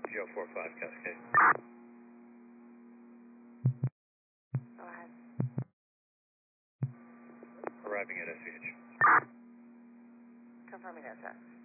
045 Cascade. Go ahead. Arriving at SVH. Confirming SF.